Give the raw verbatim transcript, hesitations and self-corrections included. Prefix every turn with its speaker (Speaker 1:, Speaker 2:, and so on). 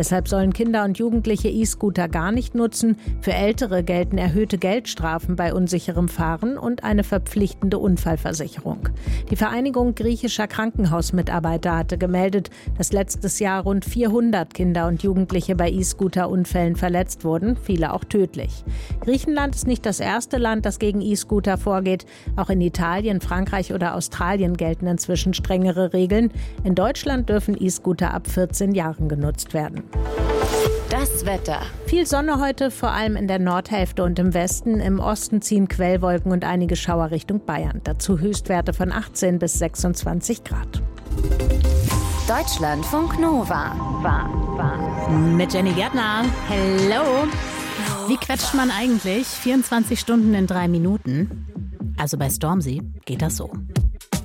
Speaker 1: Deshalb sollen Kinder und Jugendliche E-Scooter gar nicht nutzen. Für Ältere gelten erhöhte Geldstrafen bei unsicherem Fahren und eine verpflichtende Unfallversicherung. Die Vereinigung griechischer Krankenhausmitarbeiter hatte gemeldet, dass letztes Jahr rund vierhundert Kinder und Jugendliche bei E-Scooter-Unfällen verletzt wurden, viele auch tödlich. Griechenland ist nicht das erste Land, das gegen E-Scooter vorgeht. Auch in Italien, Frankreich oder Australien gelten inzwischen strengere Regeln. In Deutschland dürfen E-Scooter ab vierzehn Jahren genutzt werden.
Speaker 2: Das Wetter.
Speaker 1: Viel Sonne heute, vor allem in der Nordhälfte und im Westen. Im Osten ziehen Quellwolken und einige Schauer Richtung Bayern. Dazu Höchstwerte von achtzehn bis sechsundzwanzig Grad.
Speaker 2: Deutschlandfunk Nova. War, war.
Speaker 3: Mit Jenny Gärtner. Hello. Wie quetscht man eigentlich vierundzwanzig Stunden in drei Minuten? Also bei Stormzy geht das so.